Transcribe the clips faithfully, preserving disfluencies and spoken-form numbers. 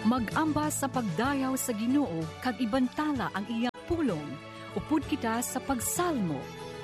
Mag-ambas sa pagdayaw sa Ginoo kag ibantala ang iyang pulong. Upod kita sa pagsalmo.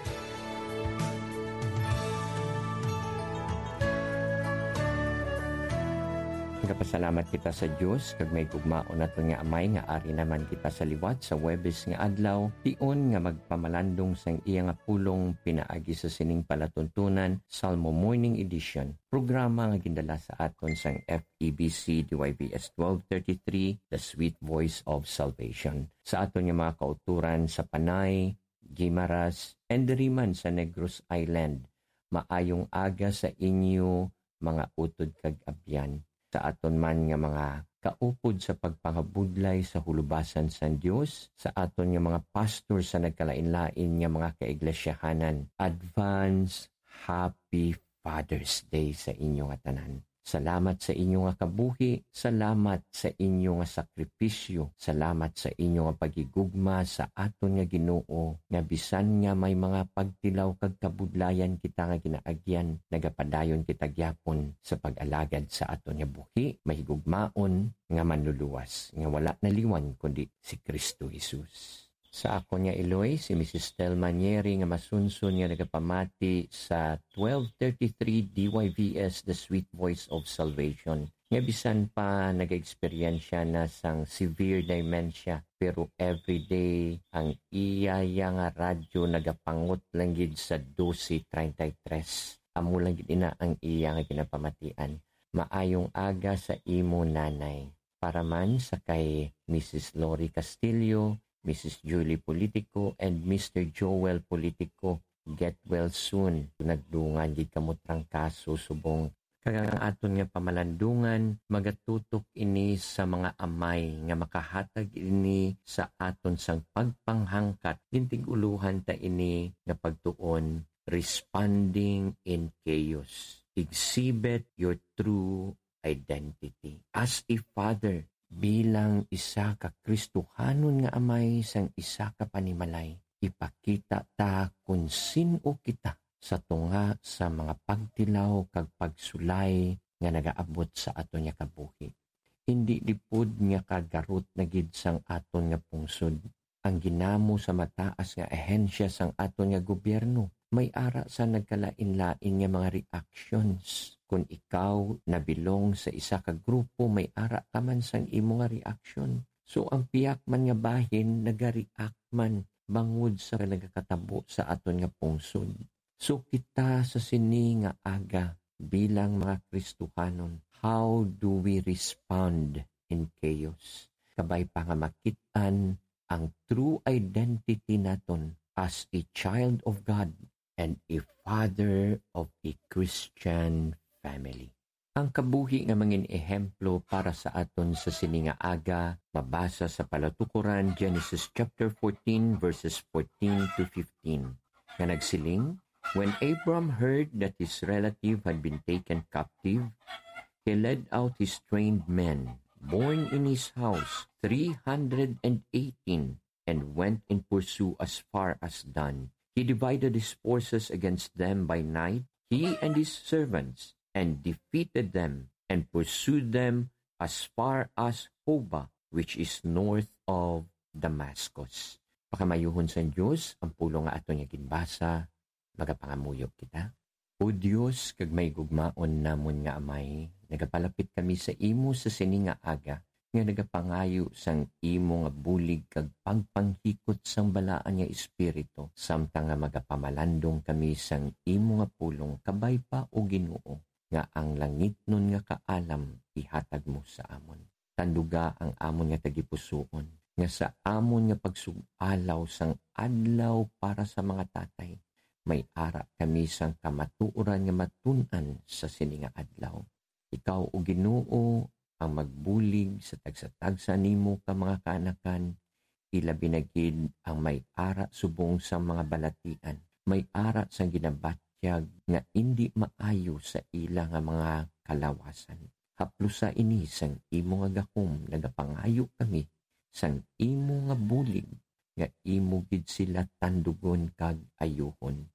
Nagapasalamat kita sa Dios kag may gugmaon nato nga Amay nga ari naman kita sa liwat sa Huwebes nga adlaw tion nga magpamalandong sang iya nga pulong pinaagi sa sining palatuntunan Salmo Morning Edition. Programa nga gindala sa aton sang F E B C D Y B S twelve thirty-three The Sweet Voice of Salvation. Sa aton nga mga kauturan sa Panay, Guimaras, and diriman sa Negros Island. Maayong aga sa inyo mga utod kag abyan. Sa aton man nga mga kaupod sa pagpangabudlay sa hulubasan sa Dios, sa aton nga mga pastor sa nagkalain-lain nga mga kaiglesyaanan. Advance Happy Father's Day sa inyo nga tanan. Salamat sa inyo nga kabuhi, salamat sa inyo nga sakripisyo, salamat sa inyo nga pagigugma sa aton nga Ginoo, nga bisan nga may mga pagtilaw kag kabudlayan kita nga ginaagyan, nagapadayon kita gyapon sa pag-alagad sa aton nga buhi, mahigugmaon nga manluluwas, nga wala naliwan kundi si Kristo Jesus. Sa ako nga Eloy, si Missus Tel Manieri nga masunsun nga nagapamati sa twelve thirty-three D Y V S The Sweet Voice of Salvation. Nga bisan pa nag-eksperyensya na sang severe dementia pero everyday ang iyaya nga radyo nagapangot lang gid sa twelve thirty-three. Amo lang gid ina ang iya nga ginapamatian. Maayong aga sa imo nanay. Para man sa kay Missus Lori Castillo, Missus Julie Politico, and Mister Joel Politico. Get well soon. Nagdungan di kamutrang kaso subong. Kagang aton nga pamalandungan, magatutok ini sa mga amay nga makahatag ini sa aton sang pagpanghangkat. Intig-uluhan ta ini nga pagtuon, responding in chaos. Exhibit your true identity. As a father, bilang isa ka Kristohanon nga amay sang isa ka panimalay, ipakita ta kung sino kita sa tunga sa mga pagtilaw kag pagsulay nga nagaabot sa aton nga kabuhi. Hindi lipod nga kagarot na gid sang aton nga pungsod. Ang ginamo sa mataas nga ahensya sang aton nga gobyerno, may ara sa nagkalain-lain nga mga reactions. Kung ikaw nabilong sa isa ka grupo, may ara ka man sang imo nga reaction. So ang piyak man nga bahin, naga-react man bangod sa nagakatabo sa aton nga pungsod. So kita sa sini nga aga bilang mga Kristohanon, how do we respond in chaos? Kabay pa nga makitaan ang true identity naton as a child of God and a father of a Christian family. Ang kabuhi nga mangin ehemplo para sa aton sa sininga aga mabasa sa palatukuran Genesis chapter fourteen verses fourteen to fifteen. Nga nagsiling, when Abram heard that his relative had been taken captive, he led out his trained men, born in his house, three hundred eighteen, and went in pursuit as far as Dan. He divided his forces against them by night, he and his servants, and defeated them, and pursued them as far as Hobah, which is north of Damascus. Pakamayuhon sa Diyos, ang pulong nga ato nga ginbasa, magapangamuyok kita. O Diyos, kag may gugmaon namon nga amay, nagapalapit kami sa imo sa sininga aga, nga nagapangayo sang imo nga bulig kag pagpanghikot sang balaan nga espiritu, samtang nga magapamalandong kami sang imo nga pulong, kabay pa o Ginoo, nga ang langit nun nga kaalam ihatag mo sa amon. Tanduga ang amon nga tagipusoon, nga sa amon nga pagsugalaw sang adlaw para sa mga tatay, may ara kami sang kamatuoran nga matun-an sa sininga adlaw. Ikaw o Ginoo ang magbulig sa tagsatagsa nimo ka mga kaanakan, ilabi na gid ang may ara subong sa mga balatian, may ara sang ginabat nga hindi maayo sa ila nga mga kalawasan. Haplusa ini sang imo nga gakom nagapangayo kami sang imo nga bulig nga imo gid sila tandugon kag ayuhon.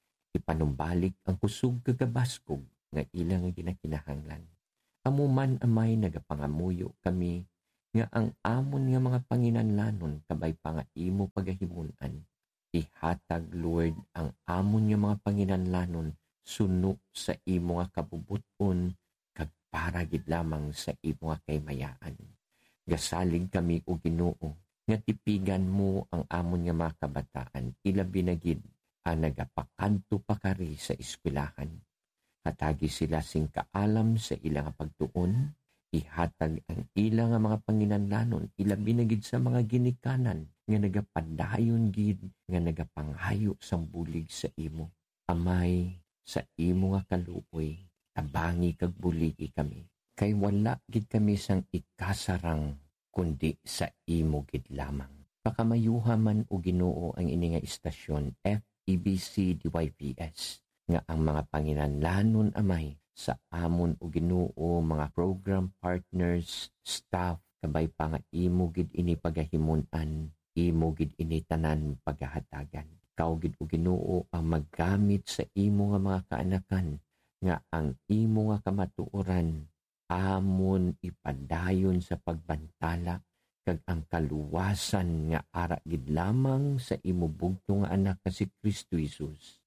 Ipanumbalik ang kusog kagabaskog nga ilang nga ginakinahanglan. Amo man amay nagapangamuyo kami nga ang amon nga mga panginanlanon kabay pa nga imo pagahimunan. Ihatag, Lord, ang amon nga mga panginanlanon suno sa imo nga kabubuton kag para gid lamang sa imo nga kaymayaan. Gasalig kami o Ginoo nga tipigan mo ang amon nga mga kabataan, ilabi na gid ang nagapakanto pa kari sa eskwelahan. Hatagi sila sing kaalam sa ilang pagtuon, ihatag ang ilang nga mga panginanlanon, ilabi na gid sa mga ginikanan nga nagapadayon gid nga nagapanghayo sang bulig sa imo. Amay, sa imo nga kaluoy, tabangi kag buligi kami. Kay wala gid kami sang ikasarang kundi sa imo gid lamang. Pakamayuha man o Ginoo ang ini nga istasyon F E B C D Y P S nga ang mga panginanlanon amay sa amon o Ginoo mga program partners, staff kabay pa nga imo gid ini pagahimunan, imo gid ini tanan pagahatagan. Ikaw gid o Ginoo ang maggamit sa imo nga mga kaanakan nga ang imo nga kamatuoran amon ipadayon sa pagbantala kag ang kaluwasan nga ara gid lamang sa imo bugtong nga anak nga si Kristo Jesus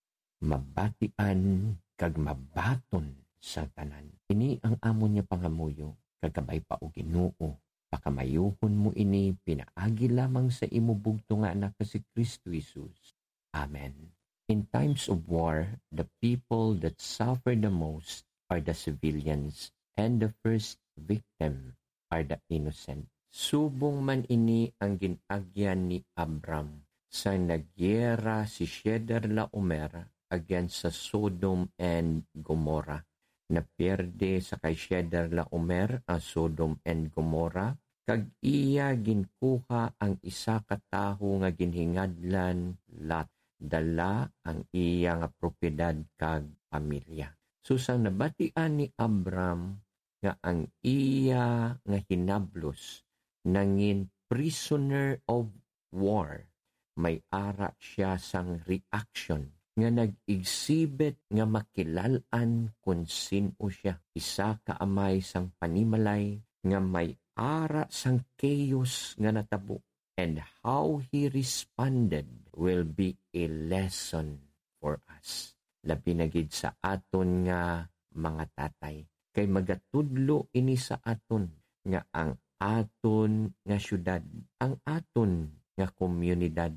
mabatian kag mabaton sa tanan. Ini ang amon nga pangamuyo kagabay pa o Ginoo, pakamayuhon mo ini pinaagi lamang sa imo bugtong nga anak nga si Kristo Jesus. Amen. In times of war, the people that suffer the most are the civilians, and the first victim are the innocent. Subong man ini ang ginagyan ni Abram sa nagyera si Chedorlaomer against sa Sodom and Gomorrah. Naperde sa kay Chedorlaomer ang Sodom and Gomorrah, kag iya ginkuha ang isa ka tawo nga ginhingadlan Lot. Dala ang iya nga propiedad kag pamilya. Susang nabatian ni Abram nga ang iya nga hinablos nangin prisoner of war, may ara siya sang reaction nga nag-exhibit nga makilalan kung sino siya. Isa ka amay sang panimalay nga may ara sang chaos nga natabo, and how he responded will be a lesson for us. Labi na gid sa aton nga mga tatay. Kay magatudlo ini sa aton nga ang aton nga syudad, ang aton nga komunidad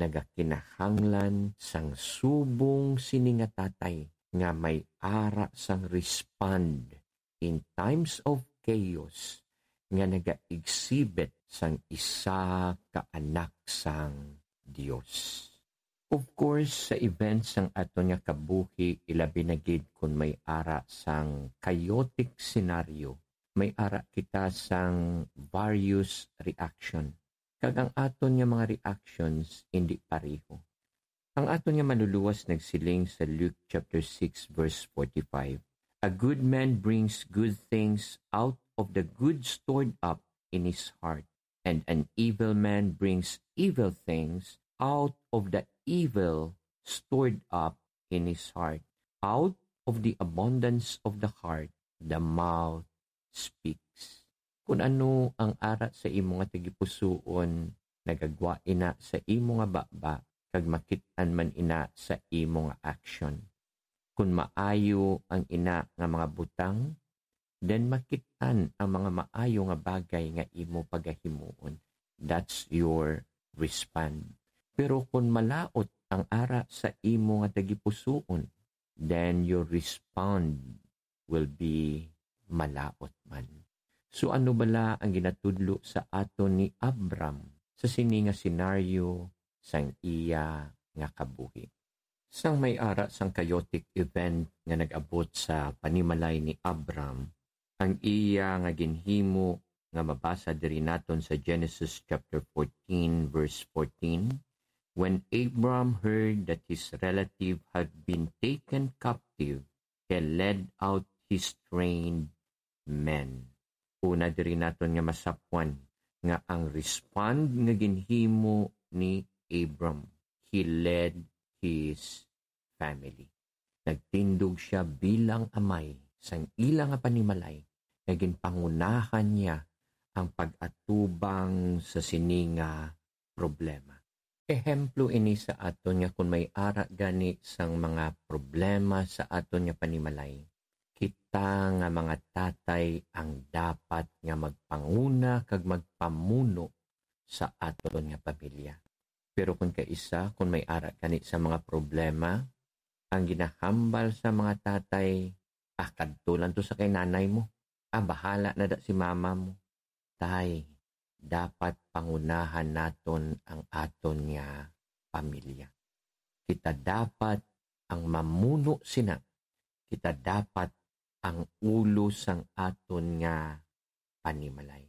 nagakinahanglan sang subong sini nga tatay nga may ara sang respond in times of chaos nga naga-exhibit sang isa ka anak sang Dios. Of course, sa events sang aton nga kabuhi, ilabi na gid kung may ara sang chaotic scenario, may ara kita sang various reaction. Kag ang aton nga mga reactions hindi pareho. Ang aton nga manluluwas nagsiling sa Luke chapter six verse forty-five. A good man brings good things out of the good stored up in his heart, and an evil man brings evil things out of the evil stored up in his heart. Out of the abundance of the heart, the mouth speaks. Kung ano ang ara sa imo nga tigipusoon, nagagwa ina sa imo nga baba, kag makit-an man ina sa imo nga action. Kung maayo ang ina nga mga butang, then makit-an ang mga maayo nga bagay nga imo pagahimuon. That's your respond. Pero kung malaot ang ara sa imo nga tagipusoon, then your respond will be malaot man. So ano bala ang ginatudlo sa aton ni Abram sa sini nga senaryo sang iya nga kabuhi? Sang may ara sang chaotic event nga nag-abot sa panimalay ni Abram, ang iya nga ginhimo nga mabasa diri naton sa Genesis chapter fourteen verse fourteen. When Abram heard that his relative had been taken captive, he led out his trained men. Una diri naton nga masapwan nga ang respond nga ginhimo ni Abram, he led his family. Nagtindog siya bilang amay sang ilang nga panimalay nga ginpangunahan niya ang pag-atubang sa sininga problema. Ehemplo ini sa aton nga kung may ara gani sang mga problema sa aton nga panimalay. Kita nga mga tatay ang dapat nga magpanguna kag magpamuno sa aton nga pamilya. Pero kung kaisa, kung may ara gani sa mga problema, ang ginahambal sa mga tatay, ah, kadtulan to sa kay nanay mo. Ah, bahala na da si mama mo. Tay, dapat pangunahan naton ang aton nga pamilya. Kita dapat ang mamuno sina. Kita dapat ang ulo sang aton nga panimalay.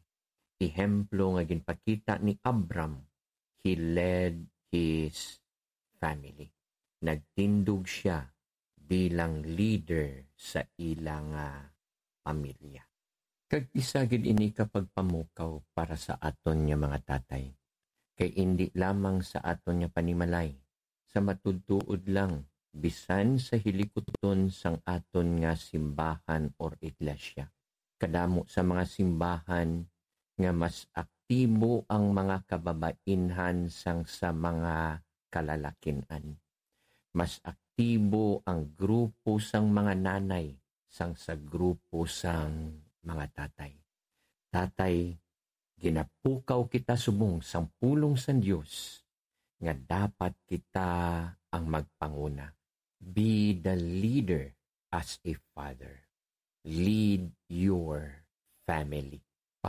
Ehemplo nga ginpakita ni Abram, he led his family. Nagtindog siya bilang leader sa ilang uh, pamilya. Kag isa gid ini kapag pamukaw para sa aton nga mga tatay. Kay indi lamang sa aton nga panimalay, sa matudtuod lang, bisan sa hilikuton sang aton nga simbahan or iglesia. Kadamo sa mga simbahan nga mas aktibo ang mga kababainhan sang sa mga kalalakinan. Mas aktibo ang grupo sang mga nanay sang sa grupo sang mga tatay. Tatay, ginapukaw kita subong sang pulong sang Dios nga dapat kita ang magpanguna. Be the leader as a father. Lead your family.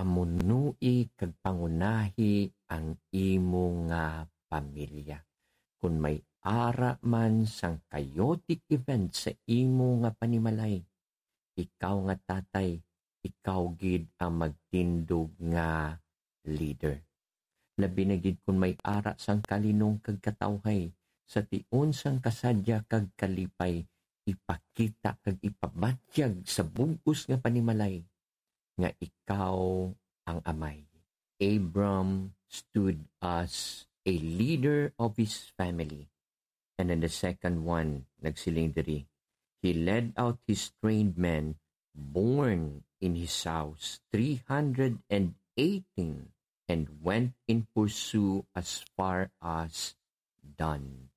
Pamunui kag pangunahi ang imo nga pamilya. Kung may ara man sang chaotic event sa imo nga panimalay, ikaw nga tatay, ikaw gid ang magtindog nga leader. Labi na gid kung may ara sang kalinong kag katawhay, sa tion sang kasadya kag kalipay, ipakita kag ipabatyag sa bugos nga panimalay nga ikaw ang amay. Abram stood as a leader of his family. And then the second one, nagsiling diri, he led out his trained men born in his house, three hundred eighteen, and went in pursuit as far as Dan.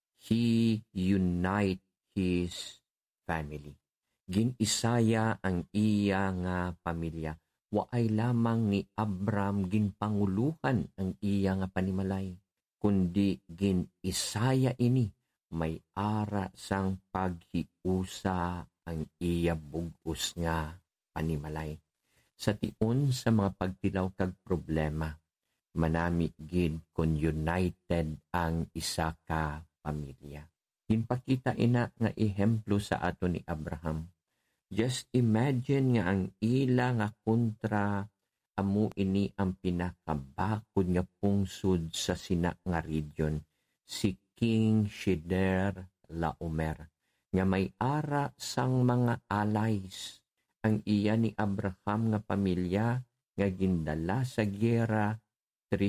He unite his family. Ginisaya ang iya nga pamilya. Waay lamang ni Abram ginpanguluhan ang iya nga panimalay, kundi ginisaya ini may ara sang paghiusa ang iya bugos nga panimalay. Sa tion sa mga pagtilaw kag problema, manami gid kun united ang isa ka pamilya. Ginpakita ina nga ehemplo sa ato ni Abraham. Just imagine nga ang ila nga kontra amo ini ang pinakabakod nga pungsod sa sina nga region, si King Chedorlaomer, nga may ara sang mga allies. Ang iya ni Abraham nga pamilya nga gindala sa giyera three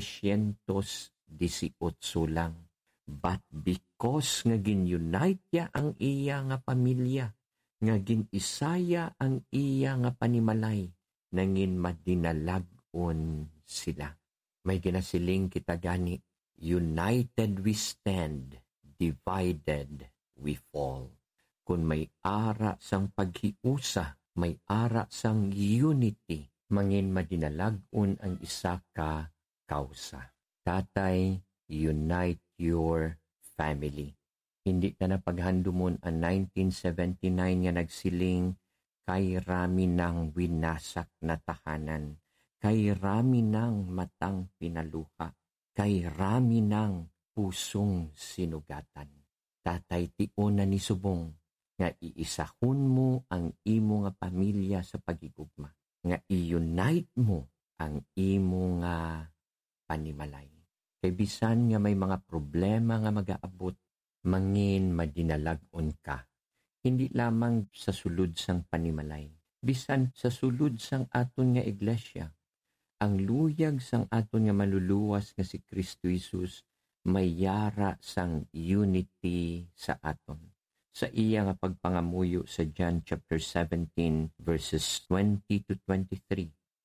eighteen lang. But because nga gin-unite ya ang iya nga pamilya, nga gin-isaya ang iya nga panimalay, nangin madinalagon sila. May ginasiling kita gani, united we stand, divided we fall. Kung may ara sang paghiusa, may ara sang unity, mangin madinalagon ang isa ka kausa. Tatay, unite your family. Hindi ka na paghandumon ang nineteen seventy-nine nga nagsiling, kay rami ng winasak na tahanan, kay rami ng matang pinaluha, kay rami ng pusong sinugatan. Tatay, tion na ni subong, nga iisahon mo ang imo nga pamilya sa pagigugma, nga i-unite mo ang imo nga panimalay. Kay bisan nga may mga problema nga mag-aabot, mangin madinalagon ka. Hindi lamang sa sulod sang panimalay, bisan sa sulod sang aton nga iglesia. Ang luyag sang aton nga maluluwas nga si Kristo Jesus, may yara sang unity sa aton. Sa iya nga pagpangamuyo sa John chapter seventeen verses twenty to twenty-three,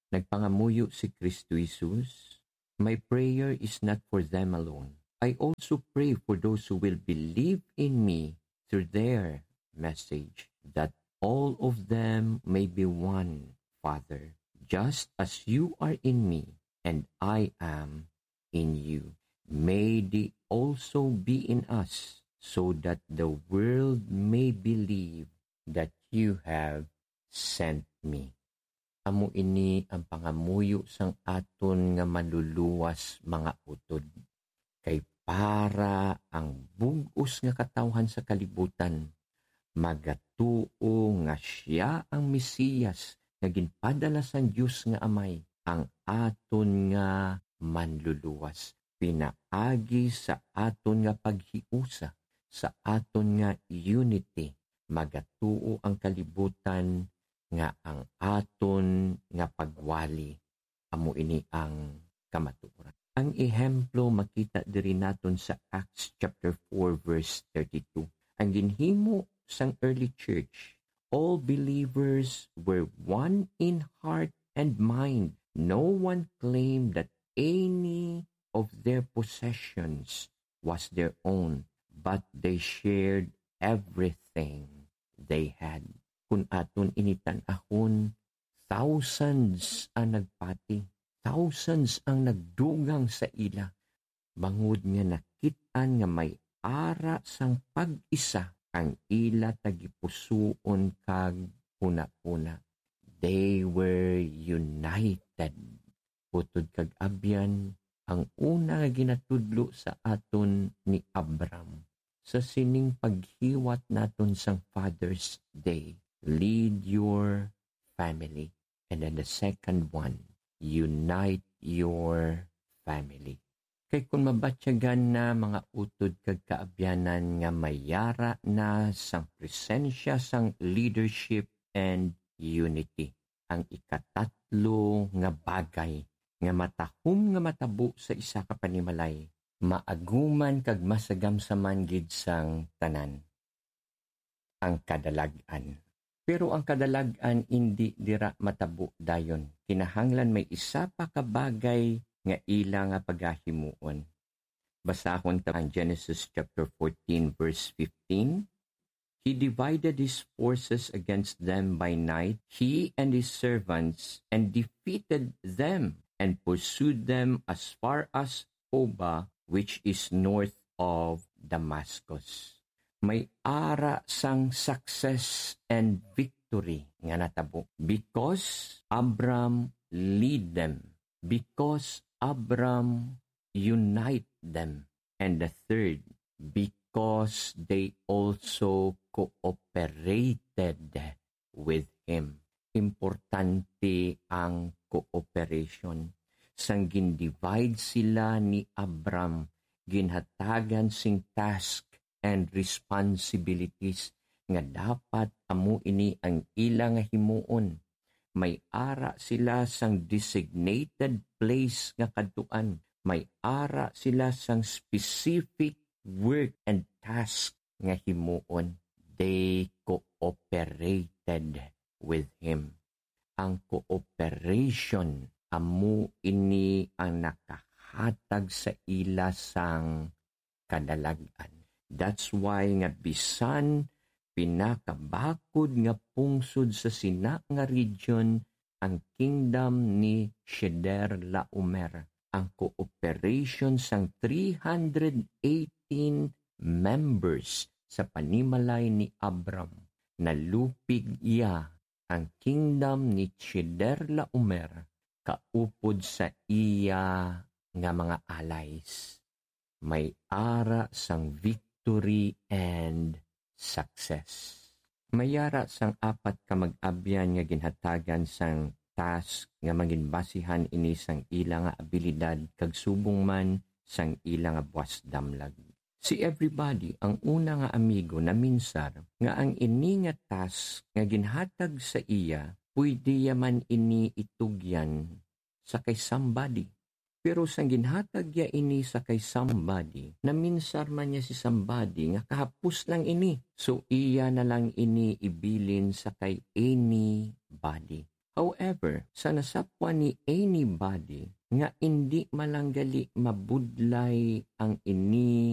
Nagpangamuyo si Kristo Jesus, "My prayer is not for them alone. I also pray for those who will believe in me through their message, that all of them may be one, Father, just as you are in me and I am in you. May they also be in us, so that the world may believe that you have sent me." Amo ini ang pangamuyo sang aton nga maluluwas mga utod. Kay para ang bug-os nga katawhan sa kalibutan, magatuo nga siya ang Mesiyas nga ginpadala sang Dios nga Amay, ang aton nga manluluwas. Pinaagi sa aton nga paghiusa, sa aton nga unity, magatuo ang kalibutan nga ang aton nga pagwali, amo ini ang kamatuoran. Ang ehemplo makita diri naton sa Acts chapter four verse thirty-two. Ang ginhimo sang early church, all believers were one in heart and mind. No one claimed that any of their possessions was their own, but they shared everything they had. Kung aton initan-ahon, thousands ang nagpati, thousands ang nagdugang sa ila. Bangod nga nakitaan nga may ara sang pag-isa ang ila tagipusuon kag una-una. They were united. Putod kag abyan, ang una nga ginatudlo sa aton ni Abram sa sining paghiwat naton sang Father's Day. Lead your family. And then the second one, unite your family. Kay kung mabatyagan na mga utod kag kaabyanan nga mayara na sang presensya sang leadership and unity. Ang ikatatlo nga bagay nga matahom nga matabo sa isa ka panimalay, maaguman kag masagamsaman gid sang tanan. Ang kadalag-an. Pero ang kadalagan hindi dira matabo dayon. Kinahanglan may isa pa ka bagay nga ila nga pagahimuon. Basahon ta ang Genesis chapter fourteen verse fifteen. He divided his forces against them by night, he and his servants, and defeated them and pursued them as far as Hobah, which is north of Damascus. May ara sang success and victory nga natabo because Abram lead them, because Abram unite them, and the third, because they also cooperated with him. Importante ang cooperation. Sang gin-divide sila ni Abram, ginhatagan sing task and responsibilities nga dapat amo ini ang ilang himuon. May ara sila sang designated place nga kadtuan. May ara sila sang specific work and task nga himuon. They cooperated with him. Ang cooperation amo ini ang nakahatag sa ila sang kadalagan. That's why nga bisan pinakabakod nga pungsod sa sina nga region ang kingdom ni Chedorlaomer. Ang cooperation sang three hundred eighteen members sa panimalay ni Abram. Nalupig iya ang kingdom ni Chedorlaomer kaupod sa iya nga mga allies. May ara sang victory and success. Mayara sang apat ka mag-abyan nga ginhatagan sang task nga maginbasihan ini sang ila nga abilidad kag subong man sang ila nga buwas damlag. Si everybody ang una nga amigo na minsar nga ang ini nga task nga ginhatag sa iya pwede yaman ini itugyan sa kay somebody. Pero sang ginhatag ya ini sa kay somebody, naminsar man niya si somebody nga kahapos lang ini. So iya na lang ini ibilin sa kay anybody. However, sa nasapwa ni anybody nga hindi malanggali mabudlay ang ini